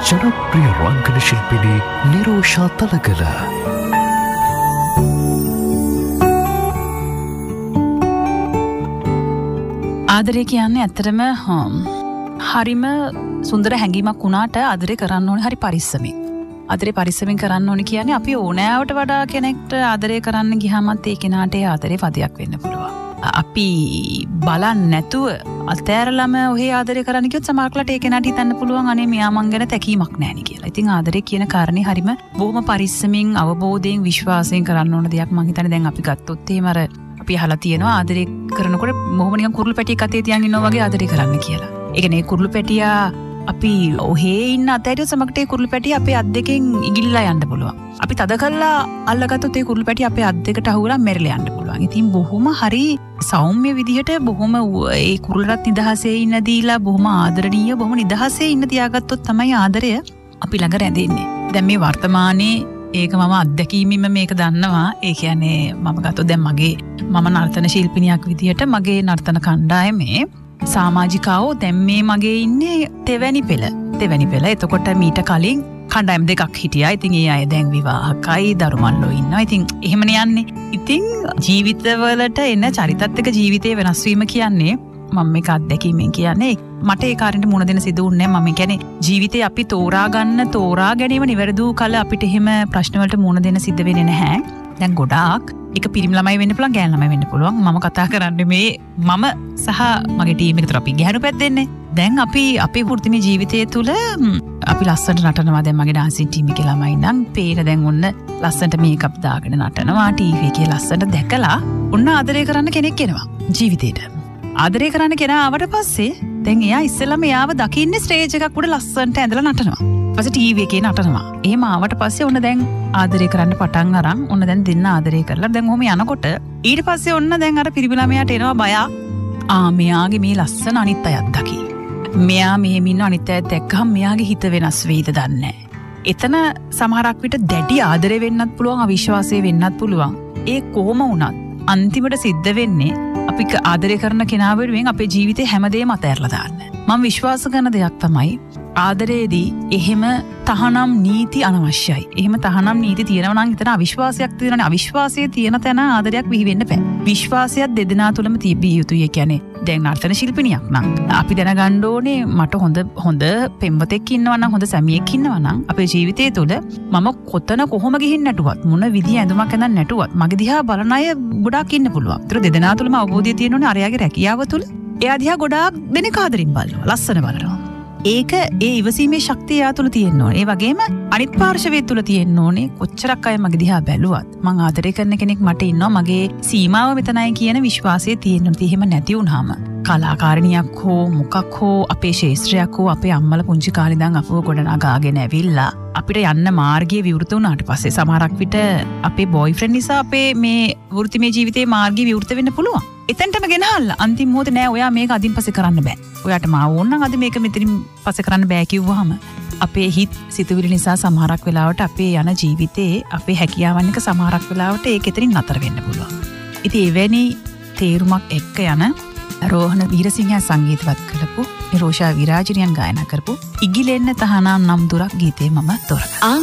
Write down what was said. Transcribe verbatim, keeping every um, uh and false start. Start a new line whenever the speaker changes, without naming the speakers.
ජනප්‍රිය රංගන ශිල්පිනී නිරෝෂා තලගල.
ආදරය කියන්නේ ඇත්තටම හරිම සුන්දර හැඟීමක් වුණාට ආදරය කරන්න ඕනේ හරි පරිස්සමින්. ආදරේ පරිස්සමින් කරන්න ඕනේ කියන්නේ අපි ඕනෑවට වඩා කෙනෙක්ට ආදරය කරන්න ගියාමත් ඒ කෙනාට ඒ ආදරේ වදයක් වෙන්න පුළුවන්. අපි බලන්නේ නැතුව අතෑරලම ඔහේ ආදරය කරන්න ගියොත් සමහරවිට ඒ කෙනාට හිතන්න පුළුවන් අනේ මෙයා මං ගැන තැකීමක් නැහැ නේ කියලා. ඉතින් ආදරේ කියන කාරණේ හරිම බොහොම පරිස්සමින් අවබෝධයෙන් විශ්වාසයෙන් කරන්න ඕන දෙයක්. මං හිතන්නේ දැන් අපි ගත්තොත් එහෙම අර අපි අහලා තියෙනවා ආදරේ කරනකොට මොහොම නිකන් කුරුළු පැටියෙක් අතේ තියන් ඉන්නවා වගේ ආදරේ කරන්න කියලා. ඒ කියන්නේ කුරුළු පැටියා අපි ඔහේ ඉන්න අතෑරියොත් සමහරට ඒ කුරුළු පැටිය අපේ අත් දෙකෙන් ඉගිලිලා යන්න පුළුවන්. අපි තද කරලා අල්ලගත්තොත් ඒ කුරුළු පැටිය අපේ අත් දෙකට අහුවලා මැරිලා යන්න පුළුවන්. ඉතින් බොහොම හරි සෞම්‍ය විදිහට බොහොම ඒ කුරුල්ලට නිදහසේ ඉන්න දීලා බොහොම ආදරණීය බොහොම නිදහසේ ඉන්න තියාගත්තොත් තමයි ආදරය අපි ළඟ රැඳෙන්නේ. දැන් මේ වර්තමානයේ ඒක මම අත්දැකීමින්ම මේක දන්නවා. ඒ කියන්නේ මම ගත්තොත් දැන් මගේ මම නර්තන ශිල්පිනියක් විදිහට මගේ නර්තන කණ්ඩායමේ සමාජිකාවෝ දැන් මේ මගේ ඉන්නේ තෙවැනි පෙළ. තෙවැනි පෙළ. එතකොට මීට කලින් කණ්ඩායම් දෙකක් හිටියා. ඉතින් ඒ අය දැන් විවාහකයි දරුමල්ලෝ ඉන්නවා. ඉතින් එහෙමනේ යන්නේ. ඉතින් ජීවිතවලට එන චරිතත් එක්ක ජීවිතේ වෙනස් වීම කියන්නේ මම මේක අත්දැකීමෙන් කියන්නේ මට ඒ කාරණේට මුණ දෙන්න සිදු වුණේ නැහැ. මම කියන්නේ ජීවිතේ අපි තෝරා ගන්න තෝරා ගැනීම නිවැරදි කල අපිට එහෙම ප්‍රශ්න වලට මුණ දෙන්න සිද්ධ වෙන්නේ නැහැ. දැන් ගොඩාක් එක පිරිමි ළමයි වෙන්න පුළුවන් ගෑනු ළමයි වෙන්න පුළුවන්. මම කතා කරන්නේ මේ මම සහ මගේ ටීම් එක තුර අපි ගැහණු පැත්තෙන්නේ. දැන් අපි අපේ වෘත්තිමය ජීවිතය තුළ අපි ලස්සනට නටනවා. දැන් මගේ ඩාන්සින් ටීම් එකේ ළමයි නම් පේන දැන් ඔන්න ලස්සනට මේකප් දාගෙන නටනවා. ටීවී එකේ ලස්සනට දැකලා ඔන්න ආදරය කරන්න කෙනෙක් එනවා ජීවිතේට. ආදරය කරන්න කෙනා ආවට පස්සේ දැන් එයා ඉස්සෙල්ලාම එයාව දකින්නේ ස්ටේජ් එකක් උඩ ලස්සනට ඇඳලා නටනවා. ඊපස්සේ ටීවී එකේ නටනවා. එහෙම ආවට පස්සේ ඔන්න දැන් ආදරය කරන්න පටන් අරන් ඔන්න දැන් දෙන්න ආදරය කරලා දැන් ඔහොම යනකොට ඊට පස්සේ ඔන්න දැන් අර පිරිමි ළමයාට එනවා බය. ආ මෙයාගේ මේ ලස්සන අනිත් අයත් දකි. මෙයා මෙහෙම ඉන්න අනිත් අයත් දැක්කම මෙයාගේ හිත වෙනස් වෙයිද දන්නේ නැහැ. එතන සමහරක් විට දැඩි ආදරය වෙන්නත් පුළුවන් අවිශ්වාසය වෙන්නත් පුළුවන්. ඒ කොහොම වුණත් අන්තිමට සිද්ධ වෙන්නේ අපි ආදරය කරන කෙනා වෙනුවෙන් අපේ ජීවිතේ හැමදේම අතහැරලා දාන්න. මම විශ්වාස කරන දෙයක් තමයි ආදරයේදී එහෙම තහනම් නීති අනවශ්‍යයි. එහෙම තහනම් නීති තියෙනවා නම් එතන අවිශ්වාසයක් තියෙනවනේ. අවිශ්වාසයේ තියෙන තැන ආදරයක් බිහි වෙන්න බෑ. විශ්වාසයක් දෙදෙනා තුළම තිබිය යුතුයි. ඒ කියන්නේ දැන් නර්තන ශිල්පිනියක් නම් අපි දැනගන්න ඕනේ මට හොඳ හොඳ පෙම්වතෙක් ඉන්නවා නම් හොඳ සැමියෙක් ඉන්නවා නම් අපේ ජීවිතය තුළ මම කොතන කොහොම ගිහින් නැටුවත් මොන විදිය ඇඳුමක් ඇඳන් නැටුවත් මගේ දිහා බලන අය ගොඩාක් ඉන්න පුළුවන්. ඒතර දෙදෙනා තුළම අවබෝධය තියෙනෝනේ අරයාගේ රැකියාව තුළ එයා දිහා ගොඩාක් දෙනෙක් ආදරින් බලනවා. ලස්සන බලනවා. ඒක ඒ ඉවසීමේ ශක්තිය එයා තුළ තියෙන්න ඕනේ. ඒ වගේම අනිත් පාර්ශවයේ තුළ තියෙන්න ඕනේ කොච්චරක් අය මගේ දිහා බැලුවත් මං ආදරය කරන කෙනෙක් මට ඉන්නවා මගේ සීමාව මෙතනයි කියන විශ්වාසය තියෙන්න ඕනේ. එහෙම නැති වුනහම කලාකාරිනියක් හෝ මොකක් හෝ අපේ ශාස්ත්‍රයක් හෝ අපේ අම්මලා පුංචි කාලේ ඉඳන් අපව ගොඩනගාගෙන ඇවිල්ලා අපිට යන්න මාර්ගයේ විවෘත වුණාට පස්සේ සමහරක් විට අපේ බොයිෆ්‍රෙන්ඩ් නිසා අපේ මේ වෘත්තිමය ජීවිතේ මාර්ගයේ විවෘත වෙන්න පුළුවන්. එතනටම ගෙනහල්ලා අන්තිම මොහොතේ නෑ ඔයා මේක අදින් පස්සේ කරන්න බෑ. ඔයාට මාව ඕන නම් අද මේක මෙතනින් පස්සේ කරන්න බෑ කිව්වහම අපේ හිත සිතුවිලි නිසා සමහරක් වෙලාවට අපේ යන ජීවිතේ අපේ හැකියාවන් එක සමහරක් වෙලාවට ඒක එතනින් නතර වෙන්න පුළුවන්. ඉතින් එවැනි තේරුමක් එක්ක යන රෝහණ වීරසිංහ සංගීතවත් කළපු නිරෝෂා විරාජිනියන් ගායනා කරපු ඉගිලෙන්න තහනම් නම් දුරක් ගීතේ මම තෝරගත්තා.